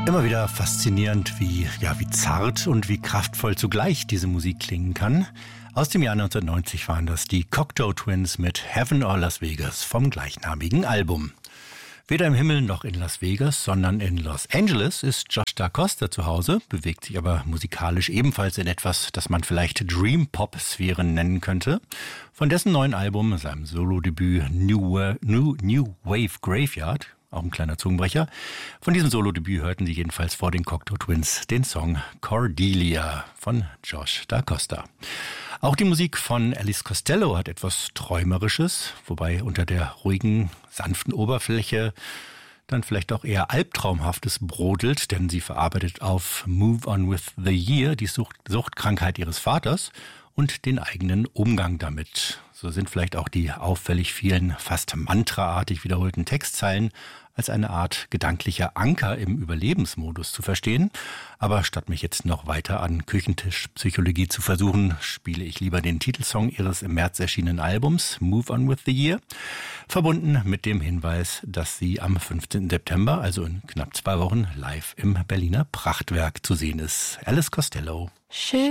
Immer wieder faszinierend, wie zart und wie kraftvoll zugleich diese Musik klingen kann. Aus dem Jahr 1990 waren das die Cocteau Twins mit Heaven or Las Vegas vom gleichnamigen Album. Weder im Himmel noch in Las Vegas, sondern in Los Angeles ist Josh Da Costa zu Hause, bewegt sich aber musikalisch ebenfalls in etwas, das man vielleicht Dream-Pop-Sphären nennen könnte. Von dessen neuen Album, seinem Solodebüt New Wave Graveyard, auch ein kleiner Zungenbrecher. Von diesem Solodebüt hörten Sie jedenfalls vor den Cocteau Twins den Song Cordelia von Josh Da Costa. Auch die Musik von Elvis Costello hat etwas Träumerisches, wobei unter der ruhigen, sanften Oberfläche dann vielleicht auch eher Albtraumhaftes brodelt, denn sie verarbeitet auf Move On With The Year die Suchtkrankheit ihres Vaters und den eigenen Umgang damit. So sind vielleicht auch die auffällig vielen, fast mantraartig wiederholten Textzeilen als eine Art gedanklicher Anker im Überlebensmodus zu verstehen. Aber statt mich jetzt noch weiter an Küchentischpsychologie zu versuchen, spiele ich lieber den Titelsong ihres im März erschienenen Albums Move On With The Year, verbunden mit dem Hinweis, dass sie am 15. September, also in knapp 2 Wochen, live im Berliner Prachtwerk zu sehen ist. Elvis Costello.